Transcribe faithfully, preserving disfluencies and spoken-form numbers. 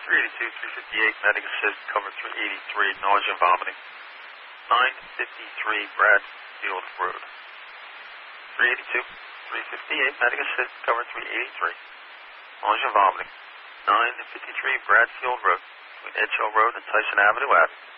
three eighty-two, three fifty-eight, medic assist, cover three eighty-three, nausea and vomiting. nine fifty-three Bradfield Road. three eighty-two, three fifty-eight, medic assist, cover three eighty-three, nausea and vomiting. nine fifty-three Bradfield Road, between Edgehill Road and Tyson Avenue Ave.